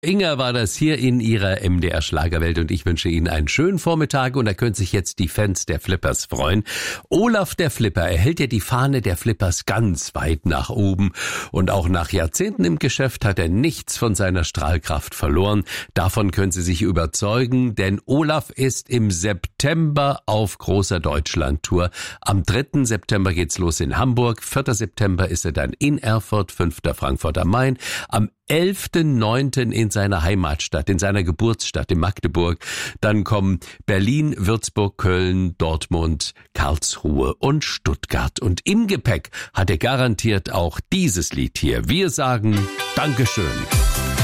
Inga war das hier in ihrer MDR Schlagerwelt und ich wünsche Ihnen einen schönen Vormittag und da können sich jetzt die Fans der Flippers freuen. Olaf der Flipper erhält ja die Fahne der Flippers ganz weit nach oben und auch nach Jahrzehnten im Geschäft hat er nichts von seiner Strahlkraft verloren. Davon können Sie sich überzeugen, denn Olaf ist im September auf großer Deutschlandtour. Am 3. September geht's los in Hamburg, 4. September ist er dann in Erfurt, 5. Frankfurt am Main, am 11.9. in seiner Heimatstadt, in seiner Geburtsstadt in Magdeburg. Dann kommen Berlin, Würzburg, Köln, Dortmund, Karlsruhe und Stuttgart. Und im Gepäck hat er garantiert auch dieses Lied hier. Wir sagen Dankeschön.